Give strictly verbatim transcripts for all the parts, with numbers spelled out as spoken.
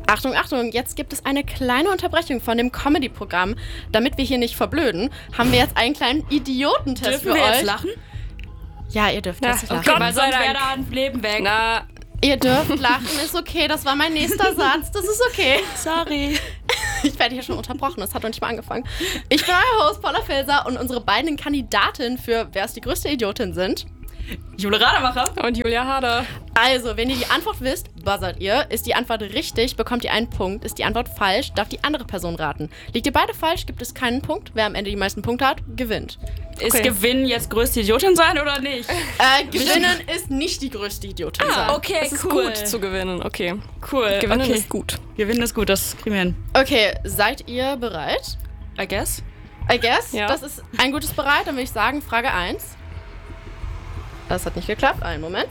Achtung, Achtung, jetzt gibt es eine kleine Unterbrechung von dem Comedy-Programm. Damit wir hier nicht verblöden, haben wir jetzt einen kleinen Idiotentest Dürfen für wir euch. jetzt lachen? Ja, ihr dürft Ja, jetzt okay, lachen. Weil sonst wäre da ein Leben weg. Na, Ihr dürft lachen, ist okay, das war mein nächster Satz, das ist okay. Sorry. Ich werde hier schon unterbrochen, das hat noch nicht mal angefangen. Ich bin euer Host Paula Filser und unsere beiden Kandidatinnen für Wer ist die größte Idiotin sind. Jule Rademacher. und Julia Harder. Also, wenn ihr die Antwort wisst, buzzert ihr. Ist die Antwort richtig, bekommt ihr einen Punkt. Ist die Antwort falsch, darf die andere Person raten. Liegt ihr beide falsch, gibt es keinen Punkt. Wer am Ende die meisten Punkte hat, gewinnt. Ist Okay. Gewinnen jetzt größte Idiotin sein oder nicht? Äh, gewinnen ist nicht die größte Idiotin sein. okay, Es ist cool. gut zu gewinnen, okay. Cool. Gewinnen okay. ist gut. Gewinnen ist gut, das kriegen wir hin. Okay, seid ihr bereit? I guess. I guess, Ja. das ist ein gutes Bereit. Dann würde ich sagen, Frage eins. Das hat nicht geklappt. Einen Moment.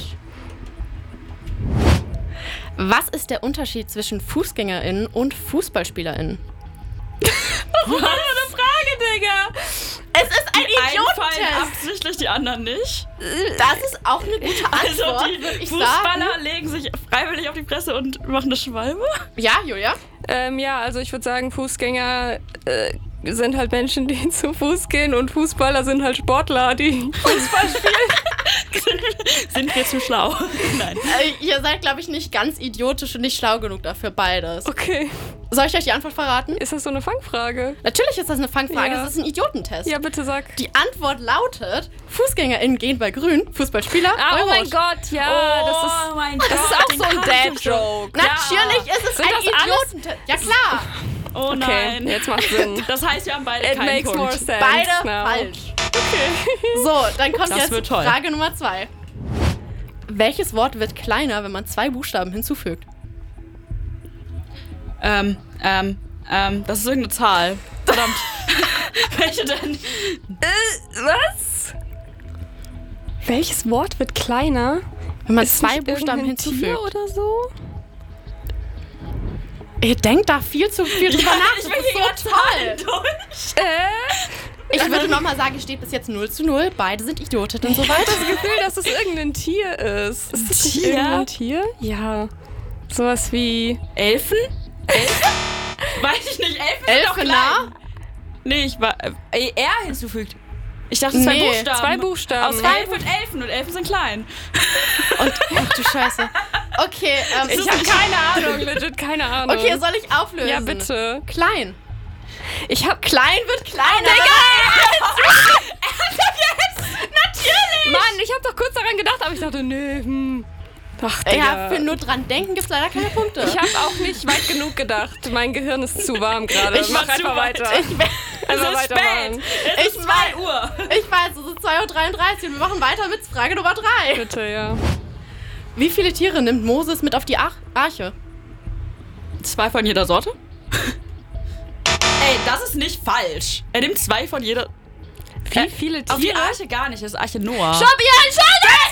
Was ist der Unterschied zwischen FußgängerInnen und FußballspielerInnen? Was für eine Frage, Digga? Es ist ein Einen fallen Idiotentest. absichtlich, die anderen nicht. Das ist auch eine gute Also Antwort, die würde ich Fußballer sagen. legen sich freiwillig auf die Presse und machen eine Schwalbe? Ja, Julia? Ähm, ja, also ich würde sagen, Fußgänger äh, sind halt Menschen, die zu Fuß gehen und Fußballer sind halt Sportler, die Fußball spielen. Sind wir zu schlau? Nein. Äh, ihr seid, glaube ich, nicht ganz idiotisch und nicht schlau genug dafür, beides. Okay. Soll ich euch die Antwort verraten? Ist das so eine Fangfrage? Natürlich ist das eine Fangfrage, Ja. das ist ein Idiotentest. Ja, bitte sag. Die Antwort lautet, FußgängerInnen gehen bei grün, Fußballspieler Ah, bei oh mein rot. Gott, ja, das ist... oh mein Das Gott. ist auch den so ein kann ich schon. Dad-Joke. Natürlich ist es Sind ein das alles? Idiotentest. Ja, klar. Oh Okay, nein. jetzt macht Sinn. Das heißt, wir haben beide It keinen makes Punkt. more sense Beide now. falsch. Okay. So, dann kommt Das jetzt wird toll. Frage Nummer zwei. Welches Wort wird kleiner, wenn man zwei Buchstaben hinzufügt? Ähm, ähm, ähm, das ist irgendeine Zahl. Verdammt. Welche denn? Äh, was? Welches Wort wird kleiner? Wenn man Ist zwei nicht Buchstaben irgendein hinzufügt. Tier oder so? Ihr denkt da viel zu viel drüber nach. Ich Das bin ist hier so total toll. durch. Äh? Ich würde nochmal sagen, es steht bis jetzt null zu null. Beide sind Idioten und so weiter. Das Gefühl, dass es irgendein Tier ist. Ist das nicht Tier? irgendein Tier? Ja. Sowas wie... Elfen? Elfen? Weiß ich nicht, Elfen sind doch Elfenar? klein. Nee, ich war... Äh, R hinzufügt. Ich dachte, zwei Nee, Buchstaben. zwei Buchstaben. Aus Elf und Elfen und Elfen sind klein. Und, ach du Scheiße. Okay, ähm, Ich habe keine Ahnung, legit keine Ahnung. okay, soll ich auflösen? Ja, bitte. Klein. Ich hab... Klein wird kleiner. Natürlich! Mann, ich hab doch kurz daran gedacht, aber ich dachte, nee, hm. Ach, Digga. Ja, für nur dran denken gibt's leider keine Punkte. Ich habe auch nicht weit genug gedacht. Mein Gehirn ist zu warm gerade. Ich Mach mach zu einfach weit. weiter. Ich, Einfach Es ist weitermachen. spät. Es ist Ich zwei Uhr. ich weiß, es ist zwei Uhr dreiunddreißig und wir machen weiter mit Frage Nummer drei. Bitte, ja. Wie viele Tiere nimmt Moses mit auf die Ach- Arche? Zwei von jeder Sorte? Ey, das ist nicht falsch. Er nimmt zwei von jeder... Wie Äh, viele Auf die Tiere? Arche gar nicht, das ist Arche Noah. Stopp, ihr entscheidet!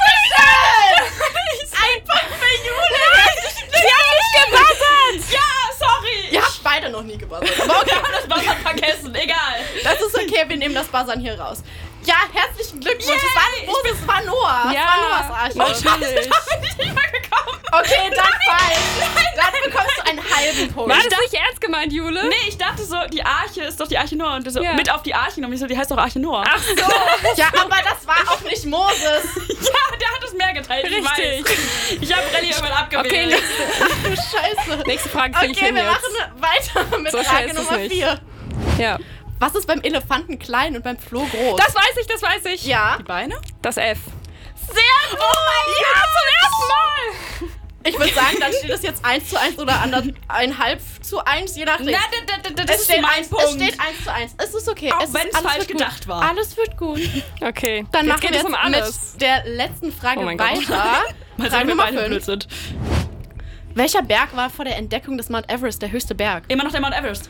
Ein Punkt für Jule! Sie haben nicht gebuzzert! Ja, sorry. Ihr habt beide noch nie gebuzzert. Aber okay, Wir haben das Wasser vergessen, egal. das ist okay, wir nehmen das Buzzern hier raus. Ja, herzlichen Glückwunsch. Yay, Es war nicht Moses, es war Noah. Es Ja, war Noahs Arche. natürlich. Da bin ich nicht mal gekommen. Okay, dann falsch. Dann bekommst du einen halben Punkt. War das nicht ernst gemeint, Jule? Nee, ich dachte so, die Arche ist doch die Arche Noah und so Ja. mit auf die Arche genommen. Ich so, die heißt doch Arche Noah. Ach so. Ja, aber das war auch nicht Moses. Ja, der hat es mehr geteilt. Ich Richtig. weiß. Ich habe Rallye irgendwann abgewählt. Okay, nächste, Ach du Scheiße. nächste Frage krieg ich Okay, hin wir jetzt. machen weiter mit So schwer Frage ist es Nummer nicht. vier. Ja. Was ist beim Elefanten klein und beim Floh groß? Das weiß ich, das weiß ich. ja. Die Beine? Das F. Sehr gut. Ja, zum ersten Mal. Ich würde sagen, dann steht es jetzt eins zu eins oder anderthalb zu eins, je nachdem. Na, da, da, da, das es ist steht mein eins, Punkt. Es steht eins zu eins. Es ist okay. Auch es wenn ist, es alles falsch wird gut. gedacht war. Alles wird gut. Okay, Dann jetzt machen geht wir es jetzt um alles. mit der letzten Frage Oh mein Gott. weiter. Mal Frage sehen, wir Nummer beide blöd fünf. sind. Welcher Berg war vor der Entdeckung des Mount Everest der höchste Berg? Immer noch der Mount Everest.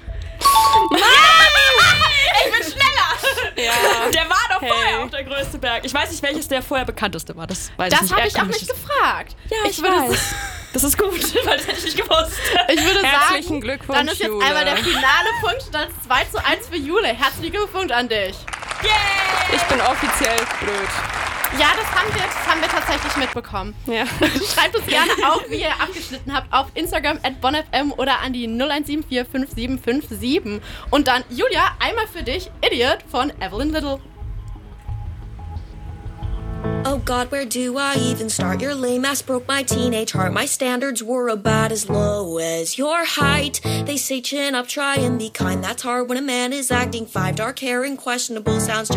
Ich bin schneller! Ja. Der war doch Hey. vorher auch der größte Berg. Ich weiß nicht, welches der vorher bekannteste war. Das weiß Das ich nicht. habe ich auch Erdkundig nicht ist- gefragt. Ja, ich, würde weiß. Das ist gut, weil das hätte ich nicht gewusst. Ich würde Herzlichen sagen, Glückwunsch, dann ist jetzt Jule. einmal der finale Punkt und dann zwei zu eins für Jule. Herzlichen Glückwunsch an dich. Yay! Ich bin offiziell blöd. Ja, das haben wir, das haben wir tatsächlich mitbekommen. Ja. Schreibt uns gerne auch, wie ihr abgeschnitten habt, auf Instagram at bonfm oder an die null eins sieben vier fünf sieben fünf sieben. Und dann, Julia, einmal für dich, Idiot von Evelyn Little. Oh God, where do I even start? Your lame ass broke my teenage heart. My standards were about as low as your height. They say chin up, try and be kind. That's hard when a man is acting five. Dark hair and questionable sounds.